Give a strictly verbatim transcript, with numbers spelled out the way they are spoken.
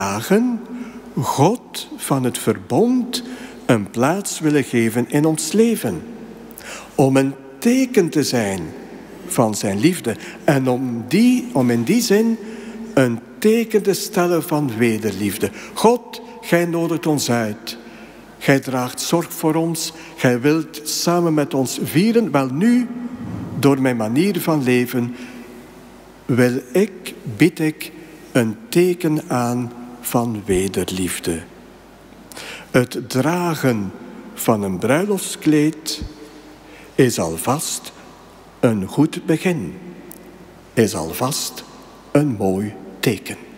dragen, God van het verbond een plaats willen geven in ons leven. Om een teken te zijn van zijn liefde. En om, die, om in die zin een teken te stellen van wederliefde. God, gij nodigt ons uit. Gij draagt zorg voor ons. Gij wilt samen met ons vieren. Wel nu, door mijn manier van leven, wil ik, bied ik een teken aan van wederliefde. Het dragen van een bruiloftskleed is alvast een goed begin. Is alvast een mooi teken.